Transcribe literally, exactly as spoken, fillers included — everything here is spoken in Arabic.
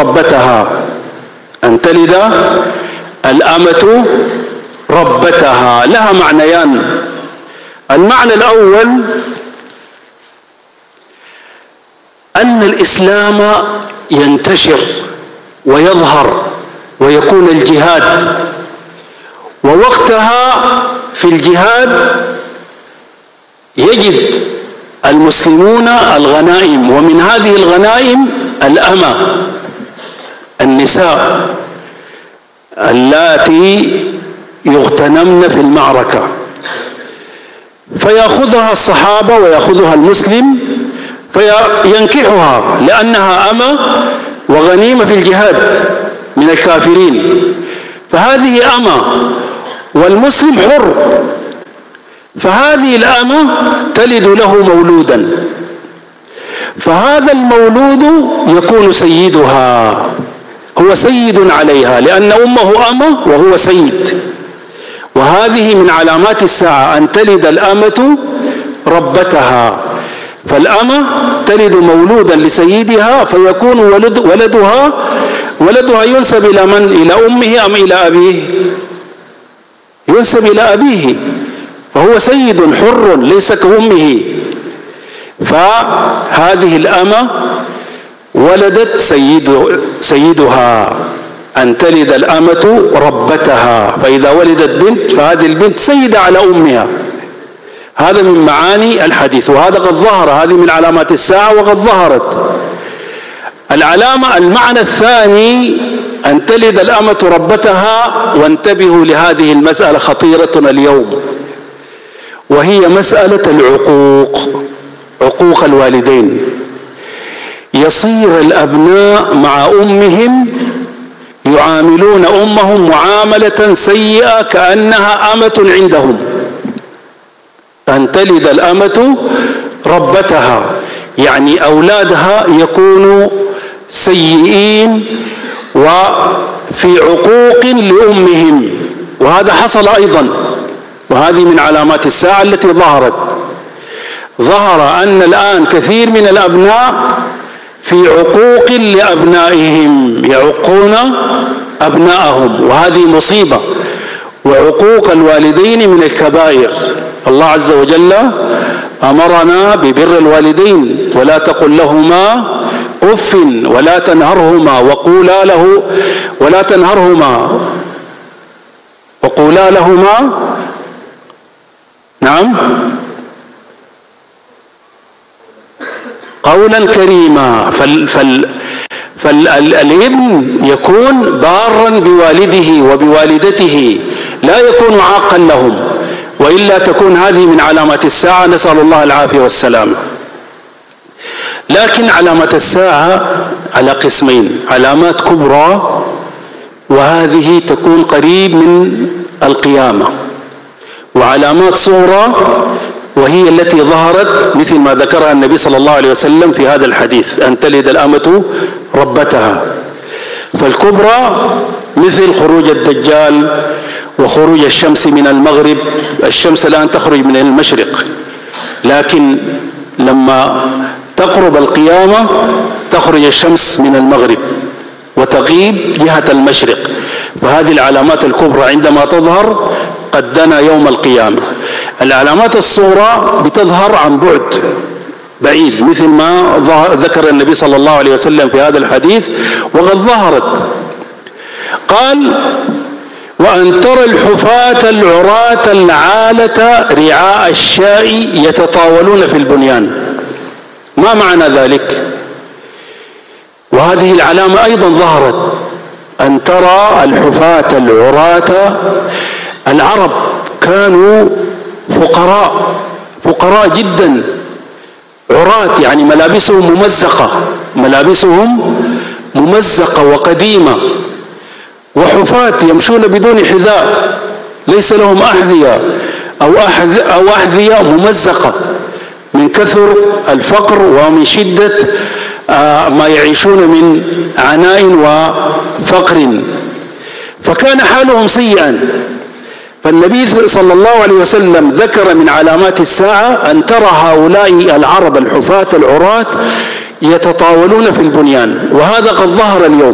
ربتها، أن تلد الأمة ربتها. لها معنيان. المعنى الأول أن الإسلام ينتشر ويظهر ويكون الجهاد، ووقتها في الجهاد يجد المسلمون الغنائم، ومن هذه الغنائم الأمة، النساء اللاتي يغتنمن في المعركة، فيأخذها الصحابة ويأخذها المسلم فينكحها لأنها أمة وغنيمة في الجهاد من الكافرين. فهذه أمة والمسلم حر، فهذه الأمة تلد له مولودا، فهذا المولود يكون سيدها، هو سيد عليها لأن أمه أمة وهو سيد. وهذه من علامات الساعة أن تلد الأمة ربتها، فالأمة تلد مولودا لسيدها فيكون ولد ولدها ولدها ينسب إلى من؟ إلى أمه أم إلى أبيه؟ ينسب إلى أبيه، فهو سيد حر ليس كأمه. فهذه الأمة ولدت سيد سيدها، أن تلد الأمة ربتها، فإذا ولدت بنت فهذه البنت سيدة على أمها. هذا من معاني الحديث، وهذا قد ظهر، هذه من علامات الساعة وقد ظهرت. العلامة المعنى الثاني أن تلد الأمة ربتها. وانتبهوا لهذه المسألة خطيرة اليوم، وهي مسألة العقوق، عقوق الوالدين. يصير الأبناء مع أمهم يعاملون أمهم معاملة سيئة كأنها أمة عندهم. أن تلد الأمة ربتها يعني أولادها يكونوا سيئين وفي عقوق لأمهم، وهذا حصل أيضا، وهذه من علامات الساعة التي ظهرت. ظهر أن الآن كثير من الأبناء في عقوق لأبنائهم، يعقون أبنائهم، وهذه مصيبة. وعقوق الوالدين من الكبائر. الله عز وجل أمرنا ببر الوالدين، ولا تقل لهما أف ولا تنهرهما وقولا له ولا تنهرهما وقولا لهما نعم قولا كريما. فال فال فالابن يكون بارا بوالده وبوالدته، لا يكون عاقا لهم، وإلا تكون هذه من علامات الساعة، نسأل الله العافية والسلامة. لكن علامات الساعة على قسمين: علامات كبرى وهذه تكون قريب من القيامة، وعلامات صغرى وهي التي ظهرت مثل ما ذكرها النبي صلى الله عليه وسلم في هذا الحديث، أن تلد الأمة ربتها. فالكبرى مثل خروج الدجال وخروج الشمس من المغرب. الشمس الآن تخرج من المشرق، لكن لما تقرب القيامة تخرج الشمس من المغرب وتغيب جهة المشرق. وهذه العلامات الكبرى عندما تظهر قد دنا يوم القيامة. العلامات الصغرى بتظهر عن بعد بعيد مثل ما ذكر النبي صلى الله عليه وسلم في هذا الحديث، وقد ظهرت. قال: وأن ترى الحفاة العراة العالة رعاء الشاء يتطاولون في البنيان. ما معنى ذلك؟ وهذه العلامة أيضا ظهرت، أن ترى الحفاة العراة. العرب كانوا فقراء فقراء جدا، عراة يعني ملابسهم ممزقة ملابسهم ممزقة وقديمة، وحفاة يمشون بدون حذاء، ليس لهم أحذية أو أو أحذية ممزقة من كثر الفقر ومن شدة ما يعيشون من عناء وفقر، فكان حالهم سيئا. فالنبي صلى الله عليه وسلم ذكر من علامات الساعة أن ترى هؤلاء العرب الحفاة العراة يتطاولون في البنيان، وهذا قد ظهر اليوم.